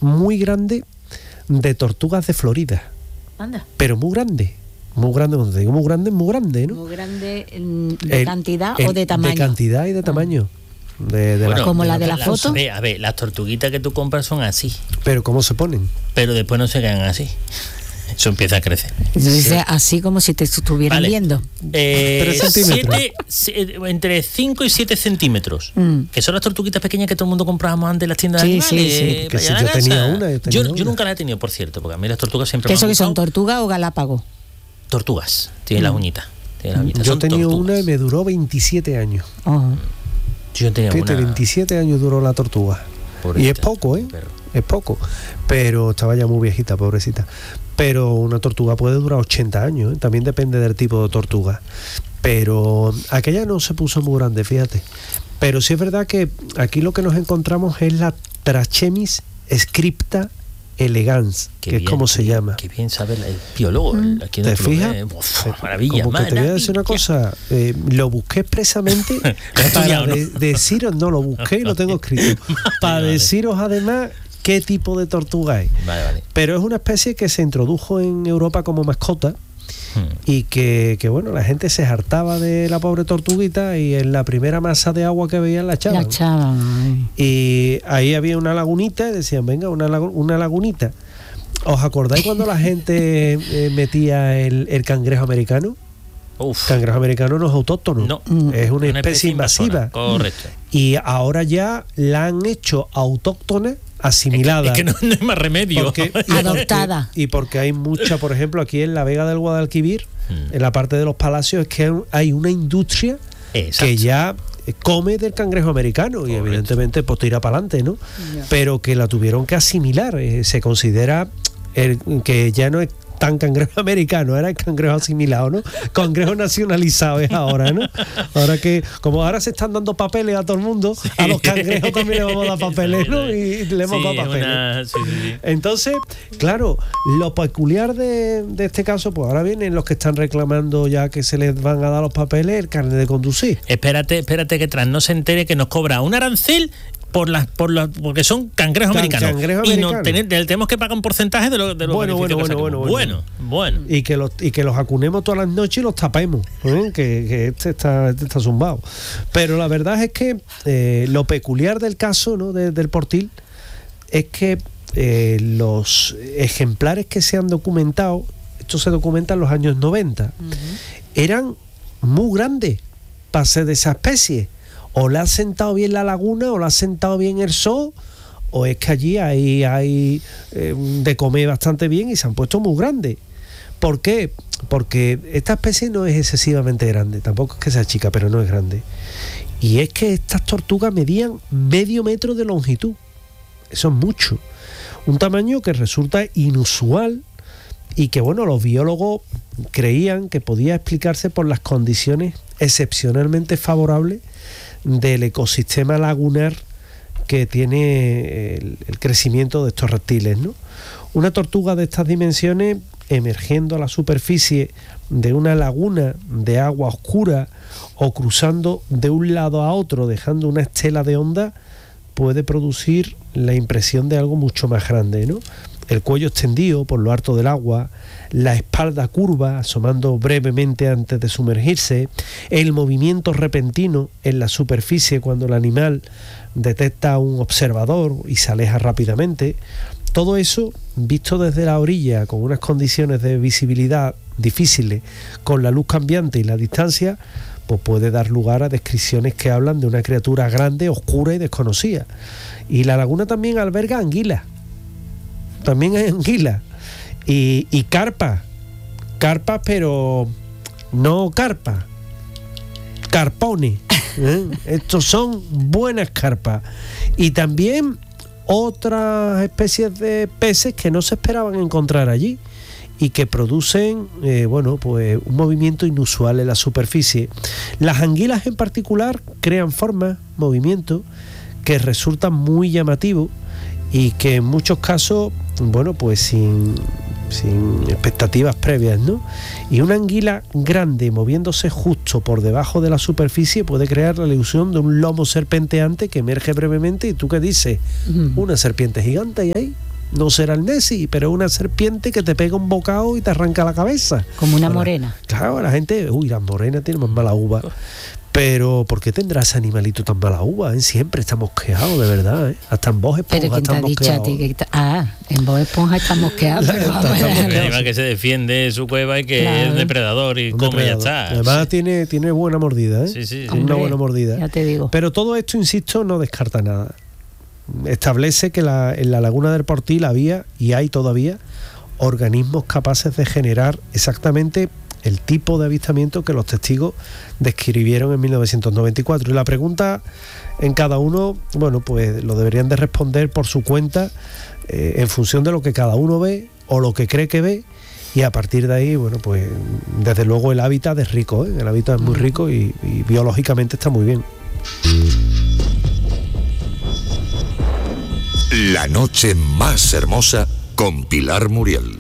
muy grande de tortugas de Florida. Anda. Pero muy grande. Muy grande, cuando te digo muy grande, es muy grande, ¿no? Muy grande de cantidad o de tamaño. De cantidad y de tamaño. Como la de la foto. A ver, las tortuguitas que tú compras son así. Pero ¿cómo se ponen? Pero después no se quedan así. Eso empieza a crecer. Entonces, así como si te estuvieran viendo. 3 centímetros. Entre 5 y 7 centímetros. Que son las tortuguitas pequeñas que todo el mundo comprábamos antes en las tiendas de animales. Sí. Que si yo tenía una. Yo nunca la he tenido, por cierto, porque a mí las tortugas siempre me han gustado. ¿Eso que son tortugas o galápagos? Tortugas. Tienen las uñitas. Yo tenía una y me duró 27 años. Yo tenía una. 27 años duró la tortuga. Y es poco, es poco. Pero estaba ya muy viejita, pobrecita. Pero una tortuga puede durar 80 años, ¿eh? También depende del tipo de tortuga. Pero aquella no se puso muy grande, fíjate. Pero sí es verdad que aquí lo que nos encontramos es la Trachemis scripta elegans, que es como se llama. Qué bien sabe el biólogo. ¿Te fijas? Maravilla. Como que te voy a decir una cosa, lo busqué expresamente para deciros, no, lo busqué y lo tengo escrito, para deciros además qué tipo de tortuga es. Vale. Pero es una especie que se introdujo en Europa como mascota y que bueno, la gente se hartaba de la pobre tortuguita y en la primera masa de agua que veían la echaban. Y ahí había una lagunita y decían, venga, una lagunita. ¿Os acordáis cuando la gente metía el cangrejo americano? Cangrejo americano no es autóctono, no, es una especie invasiva. Correcto. Y ahora ya la han hecho autóctona, asimilada. Es que no hay más remedio. Adoptada. Y porque hay mucha, por ejemplo, aquí en la Vega del Guadalquivir, en la parte de los palacios, es que hay una industria que ya come del cangrejo americano. Correcto. Y evidentemente pues tira para adelante, ¿no? Yeah. Pero que la tuvieron que asimilar. Se considera que ya no es tan cangrejo americano, era el cangrejo asimilado, ¿no? Cangrejo nacionalizado es ahora, ¿no? Ahora que, como ahora se están dando papeles a todo el mundo, a los cangrejos también le vamos a dar papeles, ¿no? Y le hemos dado papeles. Entonces, claro, lo peculiar de este caso, pues ahora vienen los que están reclamando ya que se les van a dar los papeles, el carnet de conducir. Espérate que tras no se entere que nos cobra un arancel porque son cangrejos americanos. Y no tenemos que pagar un porcentaje de los beneficios que saquemos. Bueno. Y que los acunemos todas las noches y los tapemos, que este está zumbado. Pero la verdad es que lo peculiar del caso, ¿no? del Portil es que los ejemplares que se han documentado, esto se documenta en los años 90, eran muy grandes para ser de esa especie. O le ha sentado bien la laguna, o le ha sentado bien el sol, o es que allí hay de comer bastante bien y se han puesto muy grandes. ¿Por qué? Porque esta especie no es excesivamente grande, tampoco es que sea chica, pero no es grande. Y es que estas tortugas medían medio metro de longitud. Eso es mucho. Un tamaño que resulta inusual y que, bueno, los biólogos creían que podía explicarse por las condiciones excepcionalmente favorables del ecosistema lagunar que tiene el crecimiento de estos reptiles, ¿no? Una tortuga de estas dimensiones emergiendo a la superficie de una laguna de agua oscura o cruzando de un lado a otro dejando una estela de onda puede producir la impresión de algo mucho más grande, ¿no? El cuello extendido por lo alto del agua, la espalda curva asomando brevemente antes de sumergirse, el movimiento repentino en la superficie cuando el animal detecta a un observador y se aleja rápidamente. Todo eso, visto desde la orilla con unas condiciones de visibilidad difíciles, con la luz cambiante y la distancia, pues puede dar lugar a descripciones que hablan de una criatura grande, oscura y desconocida. Y la laguna también alberga anguilas. También hay anguilas y carpas, pero no carpas, carpones. Estos son buenas carpas. Y también otras especies de peces que no se esperaban encontrar allí y que producen pues un movimiento inusual en la superficie. Las anguilas en particular crean formas, movimientos que resultan muy llamativos y que en muchos casos, pues sin expectativas previas, ¿no? Y una anguila grande moviéndose justo por debajo de la superficie puede crear la ilusión de un lomo serpenteante que emerge brevemente. ¿Y tú qué dices? ¿Una serpiente gigante ahí? no será el Nessie, pero es una serpiente que te pega un bocado y te arranca la cabeza. Como una morena. Claro, la gente, la morena tiene más mala uva. Pero, ¿por qué tendrá ese animalito tan mala uva? Siempre está mosqueado, de verdad, ¿eh? Hasta en Bob Esponja está mosqueado. En Bob Esponja está mosqueado. El animal que se defiende de su cueva y que es depredador y come y ya está. Además tiene buena mordida, ¿eh? Sí. Tiene una buena mordida. Ya te digo. Pero todo esto, insisto, no descarta nada. Establece que en la laguna del Portil había, y hay todavía, organismos capaces de generar exactamente el tipo de avistamiento que los testigos describieron en 1994. Y la pregunta en cada uno, bueno, pues lo deberían de responder por su cuenta, en función de lo que cada uno ve o lo que cree que ve, y a partir de ahí, bueno, pues desde luego el hábitat es rico, ¿eh? El hábitat es muy rico y biológicamente está muy bien. La noche más hermosa con Pilar Muriel.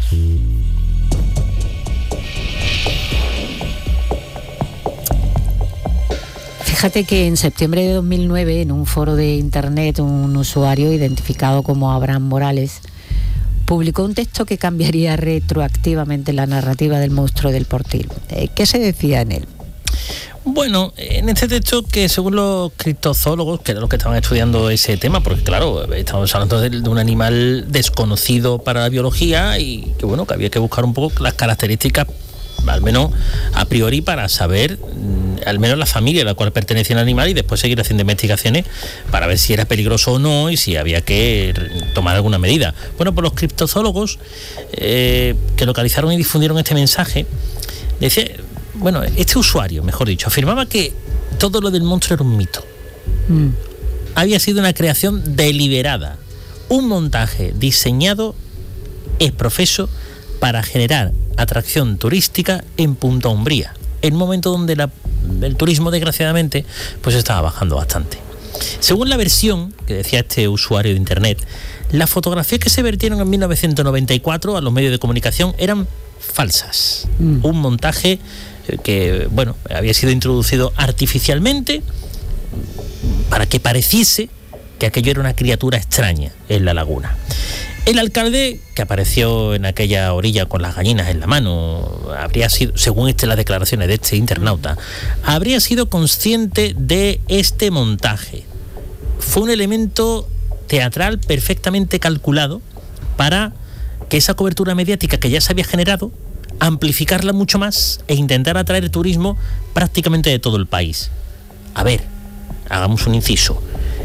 Fíjate que en septiembre de 2009, en un foro de internet, un usuario identificado como Abraham Morales publicó un texto que cambiaría retroactivamente la narrativa del monstruo del Portil. ¿Qué se decía en él? Bueno, en este texto, que según los criptozoólogos, que eran los que estaban estudiando ese tema, porque claro, estamos hablando de un animal desconocido para la biología y que bueno, que había que buscar un poco las características, al menos a priori, para saber al menos la familia a la cual pertenecía el animal, y después seguir haciendo investigaciones para ver si era peligroso o no y si había que tomar alguna medida. Bueno, pues los criptozoólogos que localizaron y difundieron este mensaje, decía, bueno, este usuario, mejor dicho, afirmaba que todo lo del monstruo era un mito. Había sido una creación deliberada, un montaje diseñado ex profeso para generar atracción turística en Punta Umbría, en un momento donde el turismo, desgraciadamente, pues estaba bajando bastante. Según la versión que decía este usuario de internet, las fotografías que se vertieron en 1994 a los medios de comunicación eran falsas. Un montaje que, bueno, había sido introducido artificialmente para que pareciese que aquello era una criatura extraña en la laguna. El alcalde, que apareció en aquella orilla con las gallinas en la mano, habría sido, según las declaraciones de este internauta, habría sido consciente de este montaje. Fue un elemento teatral perfectamente calculado para que esa cobertura mediática que ya se había generado, amplificarla mucho más e intentar atraer turismo prácticamente de todo el país. A ver, hagamos un inciso.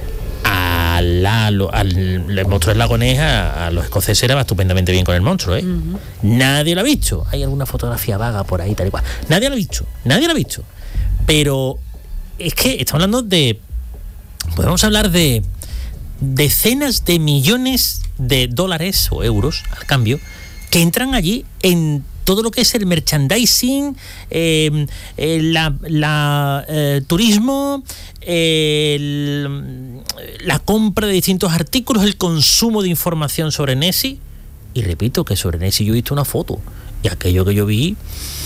El monstruo del lago Ness a los escoceses era estupendamente bien con el monstruo, ¿eh? Nadie lo ha visto. Hay alguna fotografía vaga por ahí, tal y cual. Nadie lo ha visto. Pero es que estamos hablando de... Podemos hablar de decenas de millones de dólares o euros al cambio que entran allí en todo lo que es el merchandising, turismo, la compra de distintos artículos, el consumo de información sobre Nessie. Y repito que sobre Nessie yo he visto una foto, y aquello que yo vi,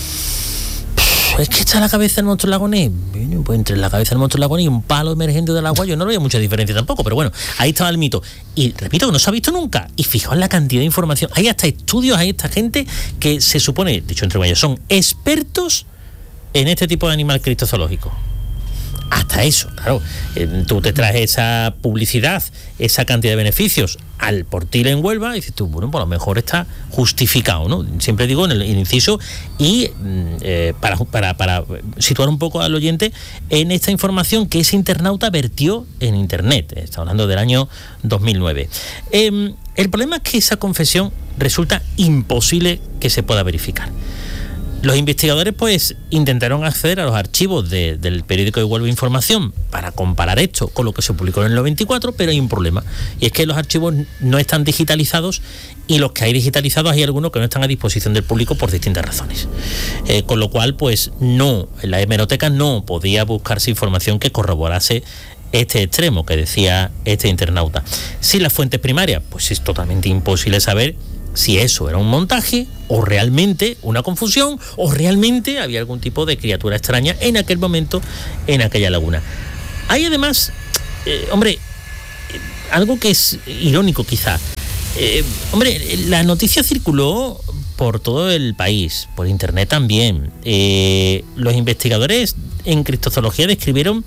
es que está la cabeza del monstruo del lago Ness. Pues entre la cabeza del monstruo del lago Ness y un palo emergente del agua yo no veía mucha diferencia tampoco, pero bueno, ahí estaba el mito. Y repito que no se ha visto nunca. Y fijaos la cantidad de información. Hay hasta estudios, hay esta gente que se supone, dicho entre comillas, son expertos en este tipo de animal criptozoológico. Hasta eso, claro, tú te traes esa publicidad, esa cantidad de beneficios al Portil en Huelva y dices tú, bueno, pues a lo mejor está justificado, ¿no? Siempre digo en el inciso, y para situar un poco al oyente en esta información que ese internauta vertió en internet. Estamos hablando del año 2009. El problema es que esa confesión resulta imposible que se pueda verificar. Los investigadores pues intentaron acceder a los archivos del periódico de Huelva Información para comparar esto con lo que se publicó en el 94, pero hay un problema, y es que los archivos no están digitalizados, y los que hay digitalizados hay algunos que no están a disposición del público por distintas razones, con lo cual pues no, en la hemeroteca no podía buscarse información que corroborase este extremo que decía este internauta. Si las fuentes primarias, pues es totalmente imposible saber si eso era un montaje o realmente una confusión o realmente había algún tipo de criatura extraña en aquel momento en aquella laguna. Hay además, algo que es irónico quizá, Hombre, la noticia circuló por todo el país, por internet también. Los investigadores en criptozoología describieron,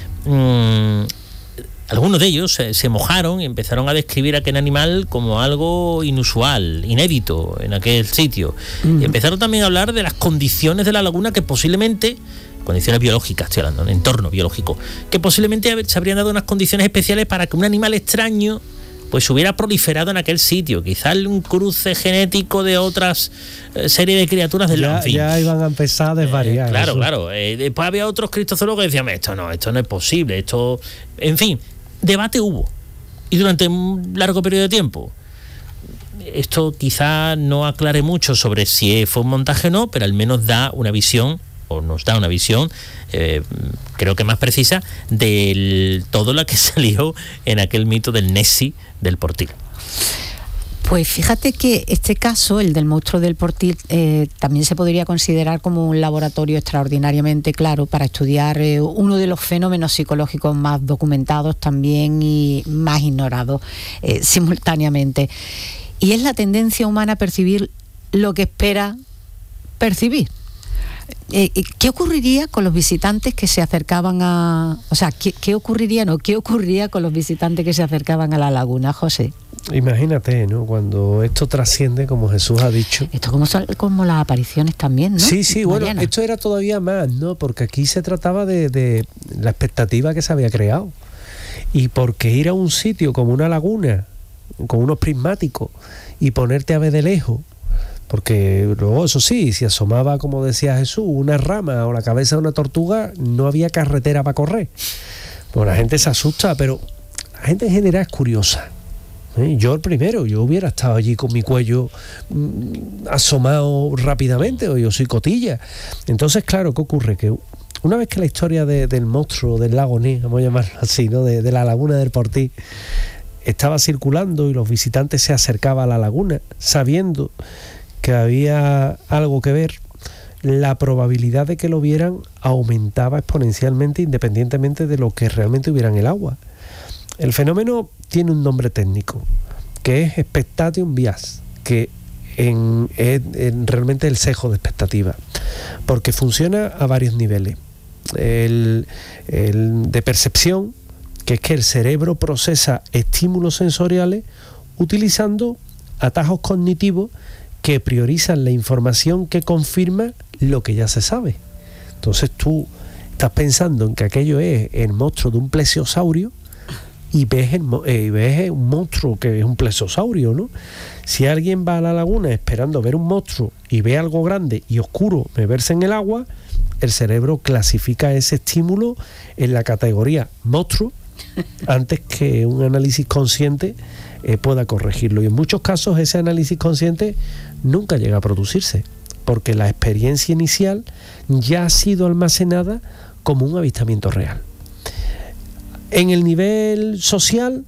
algunos de ellos se mojaron y empezaron a describir aquel animal como algo inusual, inédito en aquel sitio. Y empezaron también a hablar de las condiciones de la laguna que posiblemente, condiciones biológicas estoy hablando, un entorno biológico, que posiblemente se habrían dado unas condiciones especiales para que un animal extraño pues hubiera proliferado en aquel sitio, quizás un cruce genético de otras serie de criaturas del ya, ya iban a empezar a desvariar. Claro. Después había otros criptozoólogos que decían, esto no es posible, esto... En fin, debate hubo. Y durante un largo periodo de tiempo. Esto quizá no aclare mucho sobre si fue un montaje o no, pero al menos da una visión, o nos da una visión, creo que más precisa, de todo lo que salió en aquel mito del Nessie del Portil. Pues fíjate que este caso, el del monstruo del Portil, también se podría considerar como un laboratorio extraordinariamente claro para estudiar uno de los fenómenos psicológicos más documentados también y más ignorados simultáneamente. Y es la tendencia humana a percibir lo que espera percibir. ¿Qué ocurriría con los visitantes que se acercaban a... O sea, ¿qué ocurriría con los visitantes que se acercaban a la laguna, José? Imagínate, ¿no? Cuando esto trasciende, como Jesús ha dicho. Esto como las apariciones también, ¿no? Sí, bueno, Mariana. esto era todavía más, ¿no? Porque aquí se trataba de la expectativa que se había creado. Y porque ir a un sitio como una laguna, con unos prismáticos, y ponerte a ver de lejos, porque luego, eso sí, si asomaba, como decía Jesús, una rama o la cabeza de una tortuga, no había carretera para correr. Pues la gente se asusta, pero la gente en general es curiosa. Yo el primero, yo hubiera estado allí con mi cuello asomado rápidamente, o yo soy cotilla. Entonces, claro, ¿qué ocurre? Que una vez que la historia del monstruo del lago Ness, vamos a llamarlo así, ¿no? de la laguna del Portil, estaba circulando y los visitantes se acercaban a la laguna sabiendo que había algo que ver, la probabilidad de que lo vieran aumentaba exponencialmente independientemente de lo que realmente hubiera en el agua. El fenómeno tiene un nombre técnico, que es expectation bias, que es realmente el sesgo de expectativa, porque funciona a varios niveles. El de percepción, que es que el cerebro procesa estímulos sensoriales utilizando atajos cognitivos que priorizan la información que confirma lo que ya se sabe. Entonces tú estás pensando en que aquello es el monstruo de un plesiosaurio y ves un monstruo que es un plesiosaurio, ¿no? Si alguien va a la laguna esperando ver un monstruo y ve algo grande y oscuro moverse en el agua, el cerebro clasifica ese estímulo en la categoría monstruo antes que un análisis consciente pueda corregirlo. Y en muchos casos ese análisis consciente nunca llega a producirse, porque la experiencia inicial ya ha sido almacenada como un avistamiento real. En el nivel social,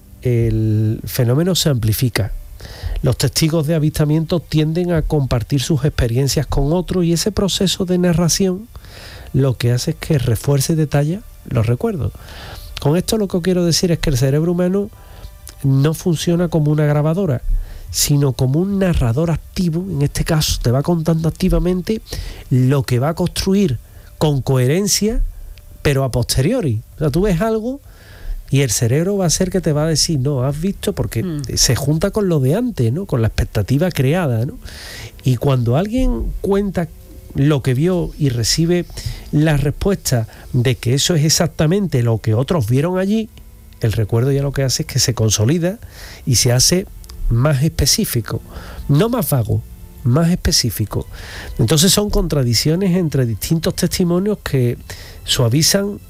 el fenómeno se amplifica. Los testigos de avistamiento tienden a compartir sus experiencias con otros y ese proceso de narración lo que hace es que refuerce y detalla los recuerdos. Con esto lo que quiero decir es que el cerebro humano no funciona como una grabadora, sino como un narrador activo. En este caso te va contando activamente lo que va a construir con coherencia, pero a posteriori. O sea, tú ves algo y el cerebro va a ser que te va a decir, no, has visto, porque se junta con lo de antes, ¿no? Con la expectativa creada, ¿no? Y cuando alguien cuenta lo que vio y recibe la respuesta de que eso es exactamente lo que otros vieron allí, el recuerdo ya lo que hace es que se consolida y se hace más específico, no más vago, más específico. Entonces son contradicciones entre distintos testimonios que se suavizan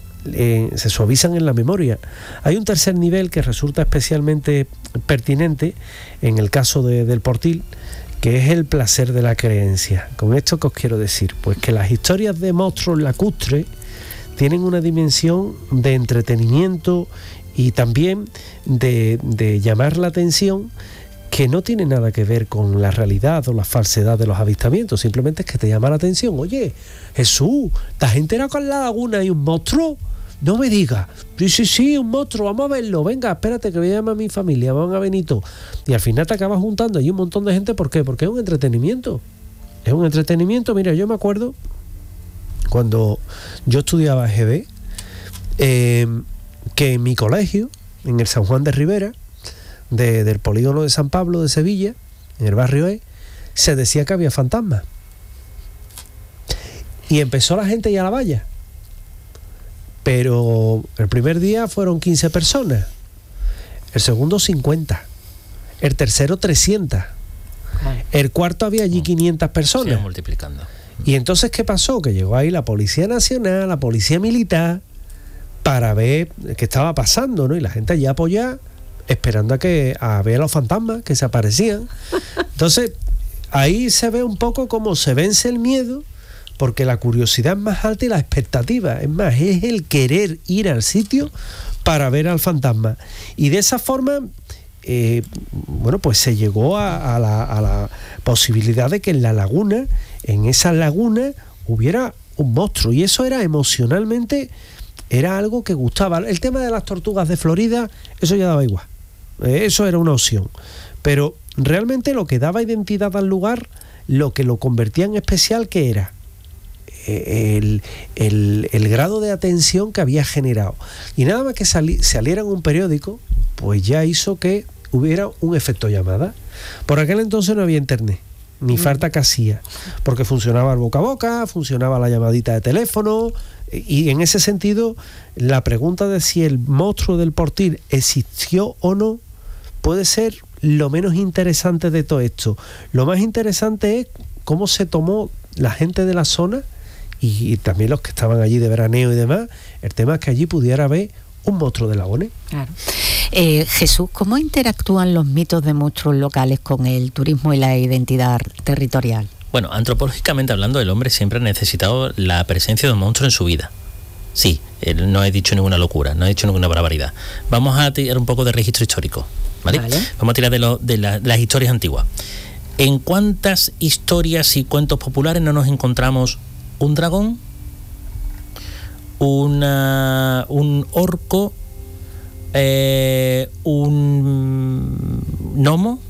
en la memoria. Hay un tercer nivel que resulta especialmente pertinente en el caso del Portil, que es el placer de la creencia. Con esto, ¿qué os quiero decir? Pues que las historias de monstruos lacustres tienen una dimensión de entretenimiento y también de llamar la atención, que no tiene nada que ver con la realidad o la falsedad de los avistamientos. Simplemente es que te llama la atención. Oye, Jesús, ¿te has enterado que en la laguna hay un monstruo? No me digas. Sí, un monstruo, vamos a verlo. Venga, espérate que voy a llamar a mi familia, van a venir todos. Y al final te acabas juntando ahí un montón de gente. ¿Por qué? Porque es un entretenimiento. Es un entretenimiento. Mira, yo me acuerdo cuando yo estudiaba GB, que en mi colegio, en el San Juan de Ribera, del polígono de San Pablo de Sevilla, en el barrio E, se decía que había fantasmas. Y empezó la gente ya a la valla. Pero el primer día fueron 15 personas, el segundo 50, el tercero 300, el cuarto había allí 500 personas. Se multiplicando. Y entonces, ¿qué pasó? Que llegó ahí la Policía Nacional, la Policía Militar, para ver qué estaba pasando, ¿no? Y la gente allí apoyada, esperando a ver a los fantasmas que se aparecían. Entonces, ahí se ve un poco cómo se vence el miedo, porque la curiosidad es más alta y la expectativa, es más, es el querer ir al sitio para ver al fantasma. Y de esa forma, pues se llegó a la posibilidad de que en la laguna, en esa laguna, hubiera un monstruo. Y eso era emocionalmente, era algo que gustaba. El tema de las tortugas de Florida, eso ya daba igual. Eso era una opción. Pero realmente lo que daba identidad al lugar, lo que lo convertía en especial, ¿qué era? El grado de atención que había generado. Y nada más que saliera en un periódico, pues ya hizo que hubiera un efecto llamada. Por aquel entonces no había internet, ni falta que hacía, porque funcionaba el boca a boca, funcionaba la llamadita de teléfono, y en ese sentido, la pregunta de si el monstruo del Portil existió o no, puede ser lo menos interesante de todo esto. Lo más interesante es cómo se tomó la gente de la zona y también los que estaban allí de veraneo y demás. El tema es que allí pudiera haber un monstruo de Lagones. Claro. Jesús, ¿cómo interactúan los mitos de monstruos locales con el turismo y la identidad territorial? Bueno, antropológicamente hablando, el hombre siempre ha necesitado la presencia de un monstruo en su vida. Sí, no he dicho ninguna locura, no he dicho ninguna barbaridad. Vamos a tirar un poco de registro histórico, ¿vale? Vamos a tirar de las historias antiguas. ¿En cuántas historias y cuentos populares no nos encontramos un dragón, un orco, un gnomo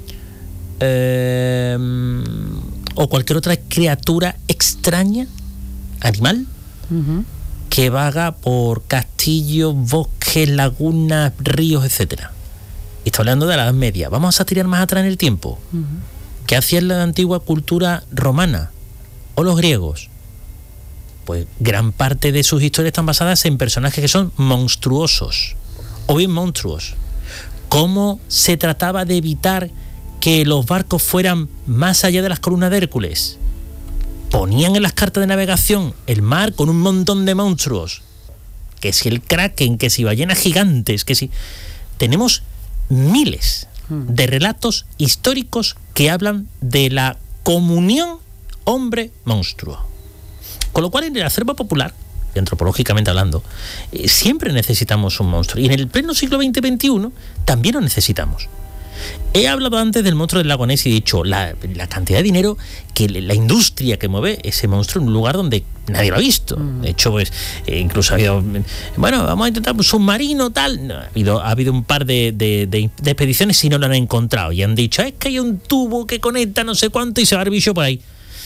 o cualquier otra criatura extraña, animal, que vaga por castillos, bosques, lagunas, ríos, etcétera? Y estoy hablando de la Edad Media. Vamos a tirar más atrás en el tiempo. ¿Qué hacía la antigua cultura romana o los griegos? Pues gran parte de sus historias están basadas en personajes que son monstruosos o bien monstruos. ¿Cómo se trataba de evitar que los barcos fueran más allá de las columnas de Hércules? Ponían en las cartas de navegación el mar con un montón de monstruos, que si el kraken, que si ballenas gigantes, que si... Tenemos miles de relatos históricos que hablan de la comunión hombre-monstruo. Con lo cual, en el acervo popular, antropológicamente hablando, siempre necesitamos un monstruo. Y en el pleno siglo XX-XXI también lo necesitamos. He hablado antes del monstruo del lago Ness y he dicho la cantidad de dinero que la industria que mueve ese monstruo en un lugar donde nadie lo ha visto. De hecho, pues incluso ha habido, bueno, vamos a intentar un submarino, tal. No, ha habido un par de expediciones y no lo han encontrado. Y han dicho, es que hay un tubo que conecta no sé cuánto y se va el bicho por ahí.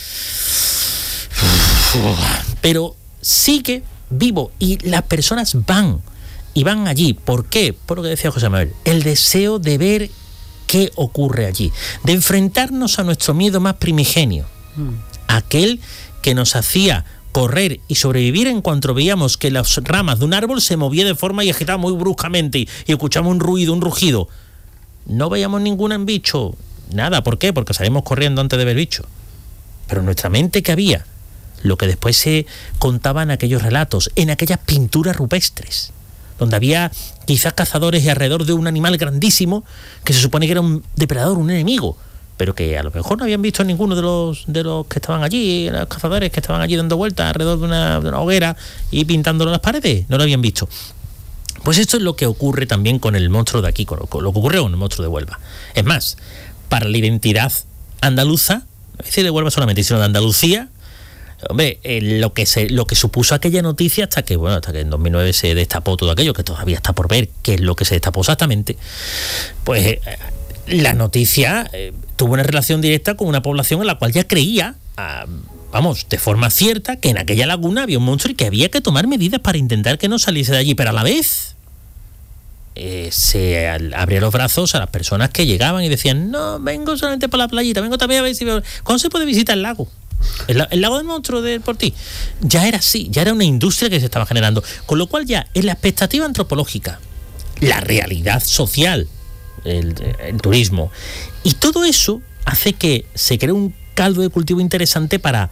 Pero sigue vivo y las personas van allí. ¿Por qué? Por lo que decía José Manuel, el deseo de ver qué ocurre allí, de enfrentarnos a nuestro miedo más primigenio, aquel que nos hacía correr y sobrevivir en cuanto veíamos que las ramas de un árbol se movían de forma y agitaban muy bruscamente y escuchamos un ruido, un rugido. No veíamos ningún bicho, nada. ¿Por qué? Porque salimos corriendo antes de ver el bicho. Pero en nuestra mente, ¿qué había? Lo que después se contaba en aquellos relatos, en aquellas pinturas rupestres, donde había quizás cazadores y alrededor de un animal grandísimo que se supone que era un depredador, un enemigo, pero que a lo mejor no habían visto ninguno de los que estaban allí, los cazadores que estaban allí dando vueltas alrededor de una hoguera y pintándolo en las paredes, no lo habían visto. Pues esto es lo que ocurre también con el monstruo de aquí, con lo que ocurre con el monstruo de Huelva. Es más, para la identidad andaluza, no es decir de Huelva solamente, sino de Andalucía, Hombre, lo que supuso aquella noticia hasta que en 2009 se destapó todo aquello, que todavía está por ver qué es lo que se destapó exactamente, pues la noticia tuvo una relación directa con una población en la cual ya creía, de forma cierta, que en aquella laguna había un monstruo y que había que tomar medidas para intentar que no saliese de allí, pero a la vez se abría los brazos a las personas que llegaban y decían: no, vengo solamente para la playita, vengo también a ver si... ¿Cuándo se puede visitar el lago? El lago del monstruo del Portí. Ya era así, ya era una industria que se estaba generando, con lo cual ya en la expectativa antropológica, la realidad social, el turismo y todo eso hace que se cree un caldo de cultivo interesante para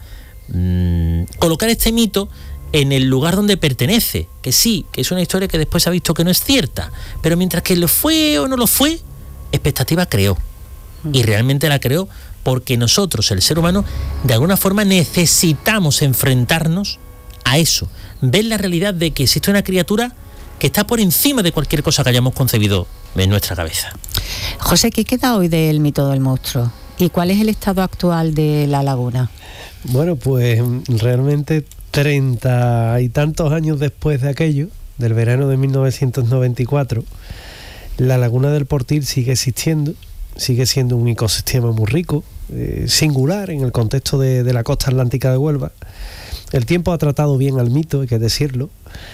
colocar este mito en el lugar donde pertenece, que sí, que es una historia que después se ha visto que no es cierta, pero mientras que lo fue o no lo fue, expectativa creó, y realmente la creó porque nosotros, el ser humano, de alguna forma necesitamos enfrentarnos a eso, ver la realidad de que existe una criatura que está por encima de cualquier cosa que hayamos concebido en nuestra cabeza. José, ¿qué queda hoy del mito del monstruo? ¿Y cuál es el estado actual de la laguna? Bueno, pues realmente 30 y tantos años después de aquello, del verano de 1994, la laguna del Portil sigue existiendo, sigue siendo un ecosistema muy rico, singular en el contexto de la costa atlántica de Huelva. El tiempo ha tratado bien al mito, hay que decirlo,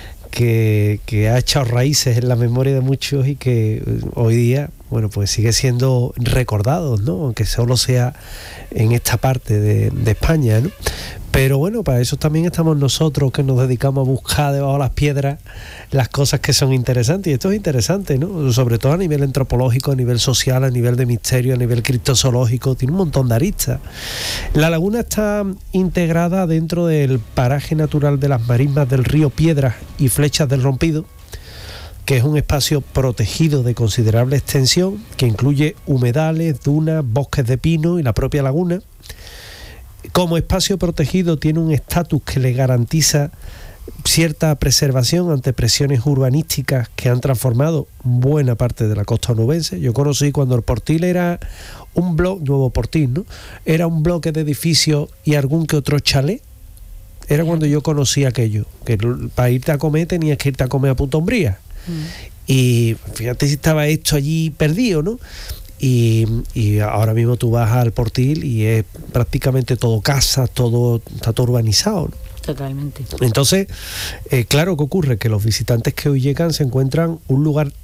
que ha echado raíces en la memoria de muchos y que hoy día, bueno, pues sigue siendo recordado, ¿no? Aunque solo sea en esta parte de España, ¿no? Pero bueno, para eso también estamos nosotros, que nos dedicamos a buscar debajo de las piedras las cosas que son interesantes. Y esto es interesante, ¿no? Sobre todo a nivel antropológico, a nivel social, a nivel de misterio, a nivel criptozoológico. Tiene un montón de aristas. La laguna está integrada dentro del paraje natural de las marismas del río Piedras y Flechas del Rompido, que es un espacio protegido de considerable extensión, que incluye humedales, dunas, bosques de pino y la propia laguna. Como espacio protegido tiene un estatus que le garantiza cierta preservación ante presiones urbanísticas que han transformado buena parte de la costa onubense. Yo conocí cuando el Portil era un bloque, Nuevo Portil, ¿no? Era un bloque de edificios y algún que otro chalet. Era cuando yo conocí aquello, que para irte a comer tenías que irte a comer a Punta Umbría. Y fíjate si estaba esto allí perdido, ¿no? Y ahora mismo tú vas al Portil y es prácticamente todo casa, está todo urbanizado, ¿no? Totalmente. Entonces, claro, ¿qué ocurre? Que los visitantes que hoy llegan se encuentran un lugar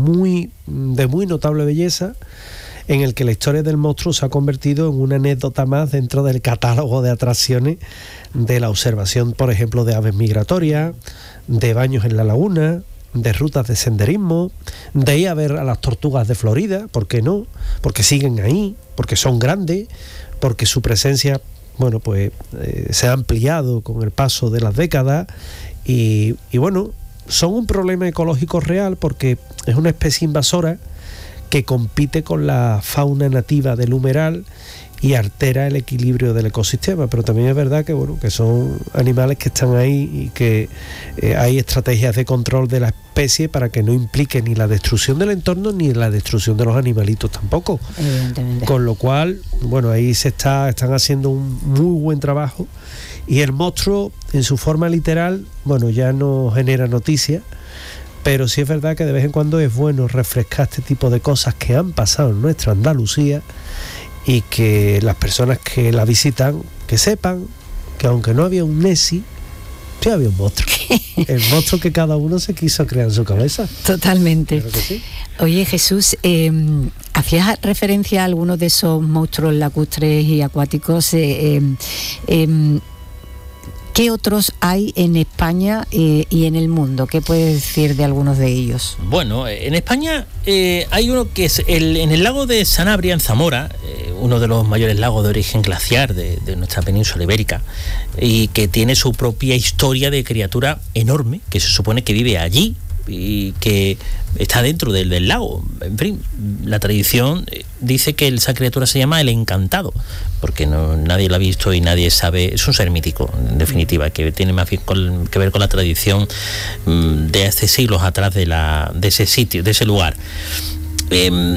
de muy notable belleza, en el que la historia del monstruo se ha convertido en una anécdota más dentro del catálogo de atracciones de la observación, por ejemplo, de aves migratorias, de baños en la laguna, de rutas de senderismo, de ir a ver a las tortugas de Florida, ¿por qué no? Porque siguen ahí, porque son grandes, porque su presencia, bueno, pues se ha ampliado con el paso de las décadas y bueno, son un problema ecológico real porque es una especie invasora que compite con la fauna nativa del humeral y altera el equilibrio del ecosistema, pero también es verdad que bueno, que son animales que están ahí y que hay estrategias de control de la especie para que no implique ni la destrucción del entorno ni la destrucción de los animalitos tampoco. Evidentemente. Con lo cual, bueno, ahí están haciendo un muy buen trabajo y el monstruo en su forma literal, bueno, ya no genera noticias, pero sí es verdad que de vez en cuando es bueno refrescar este tipo de cosas que han pasado en nuestra Andalucía y que las personas que la visitan, que sepan que aunque no había un Nessie, sí había un monstruo. El monstruo que cada uno se quiso crear en su cabeza. Totalmente. Claro que sí. Oye, Jesús, hacías referencia a algunos de esos monstruos lacustres y acuáticos. ¿Qué otros hay en España y en el mundo? ¿Qué puedes decir de algunos de ellos? Bueno, en España hay uno que es en el lago de Sanabria, en Zamora, uno de los mayores lagos de origen glaciar de nuestra península ibérica, y que tiene su propia historia de criatura enorme, que se supone que vive allí y que está dentro del lago. En fin, la tradición dice que esa criatura se llama el Encantado, porque nadie lo ha visto y nadie sabe. Es un ser mítico, en definitiva, que tiene más bien que ver con la tradición de hace siglos atrás de ese sitio, de ese lugar.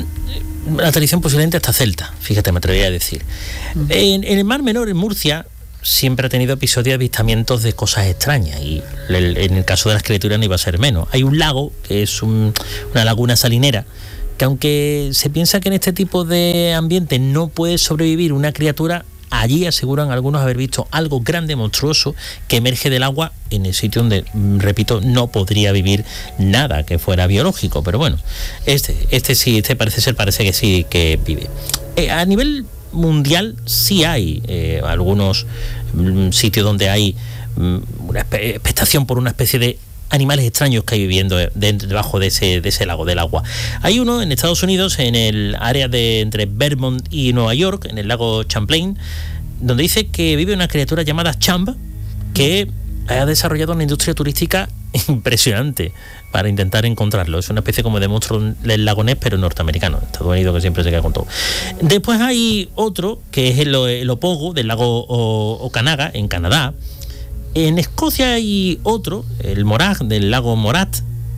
La tradición posiblemente hasta celta, fíjate, me atrevería a decir. En el Mar Menor, en Murcia, siempre ha tenido episodios de avistamientos de cosas extrañas, y en el caso de las criaturas no iba a ser menos. Hay un lago que es una laguna salinera, que aunque se piensa que en este tipo de ambiente no puede sobrevivir una criatura, allí aseguran algunos haber visto algo grande, monstruoso, que emerge del agua en el sitio donde, repito, no podría vivir nada que fuera biológico. Pero bueno, este parece que sí que vive. A nivel mundial sí hay algunos sitios donde hay una expectación por una especie de animales extraños que hay viviendo debajo de ese lago del agua. Hay uno en Estados Unidos, en el área de entre Vermont y Nueva York, en el lago Champlain, donde dice que vive una criatura llamada Champ, que ha desarrollado una industria turística impresionante para intentar encontrarlo. Es una especie como de monstruo del lago Ness, pero norteamericano. Estados Unidos, que siempre se queda con todo. Después hay otro, que es el Opogo, del lago Okanaga, en Canadá. En Escocia hay otro, el Morag, del lago Morat.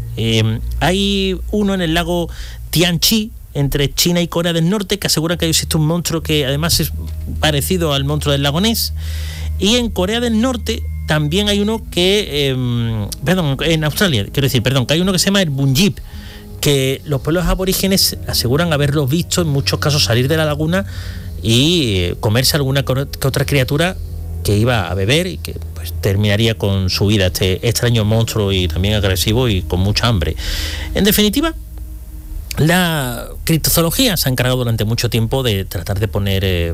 Hay uno en el lago Tianchi, entre China y Corea del Norte, que asegura que existe un monstruo que además es parecido al monstruo del lago Ness. Y en Corea del Norte también hay uno que... en Australia, que hay uuno que se llama el Bunjip, que los pueblos aborígenes aseguran haberlos visto en muchos casos salir de la laguna y comerse alguna que otra criatura que iba a beber y que pues terminaría con su vida, este extraño monstruo y también agresivo y con mucha hambre. En definitiva, la criptozoología se ha encargado durante mucho tiempo de tratar de poner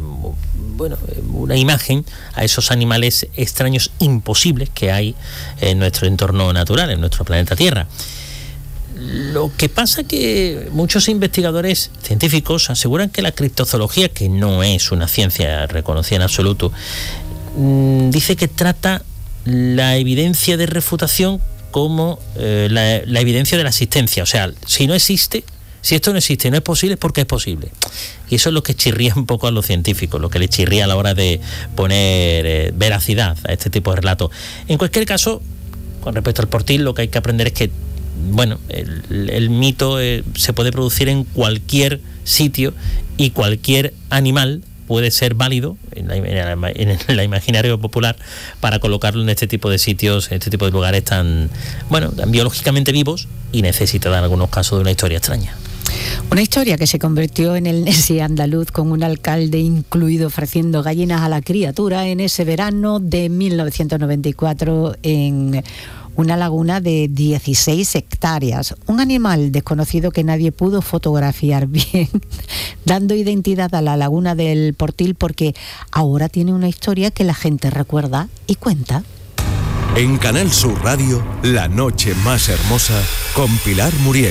una imagen a esos animales extraños imposibles que hay en nuestro entorno natural, en nuestro planeta Tierra. Lo que pasa que muchos investigadores científicos aseguran que la criptozoología, que no es una ciencia reconocida en absoluto, dice que trata la evidencia de refutación como la evidencia de la existencia. O sea, si esto no existe, no es posible, es porque es posible. Y eso es lo que chirría un poco a los científicos, lo que les chirría a la hora de poner veracidad a este tipo de relatos. En cualquier caso, con respecto al Portil, lo que hay que aprender es que el mito se puede producir en cualquier sitio, y cualquier animal puede ser válido en el imaginario popular para colocarlo en este tipo de sitios, en este tipo de lugares tan biológicamente vivos, y necesita en algunos casos de una historia extraña. Una historia que se convirtió en el Nessie andaluz, con un alcalde incluido ofreciendo gallinas a la criatura en ese verano de 1994 en una laguna de 16 hectáreas. Un animal desconocido que nadie pudo fotografiar bien, dando identidad a la laguna del Portil, porque ahora tiene una historia que la gente recuerda y cuenta. En Canal Sur Radio, La Noche Más Hermosa, con Pilar Muriel.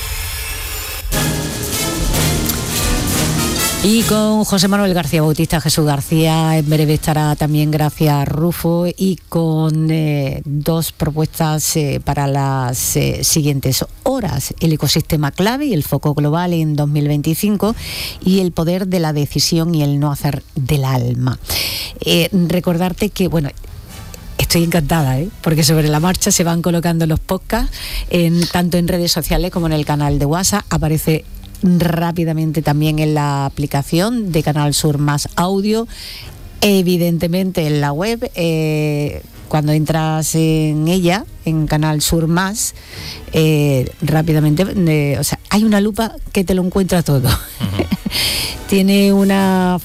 Y con José Manuel García Bautista, Jesús García, en breve estará también Gracia Rufo, y con dos propuestas para las siguientes horas: el ecosistema clave y el foco global en 2025, y el poder de la decisión y el no hacer del alma. Recordarte que, estoy encantada, porque sobre la marcha se van colocando los podcasts, tanto en redes sociales como en el canal de WhatsApp. Aparece rápidamente también en la aplicación de Canal Sur Más Audio, evidentemente en la web. Cuando entras en ella, en Canal Sur Más, rápidamente, hay una lupa que te lo encuentra todo. Uh-huh. Tiene una...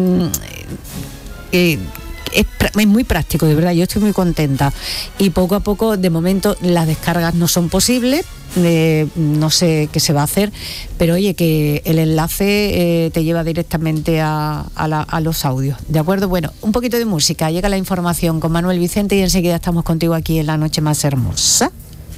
es muy práctico, de verdad, yo estoy muy contenta. Y poco a poco, de momento, las descargas no son posibles, no sé qué se va a hacer, pero oye, que el enlace te lleva directamente a los audios, ¿de acuerdo? Bueno, un poquito de música, llega la información con Manuel Vicente y enseguida estamos contigo aquí en La Noche Más Hermosa.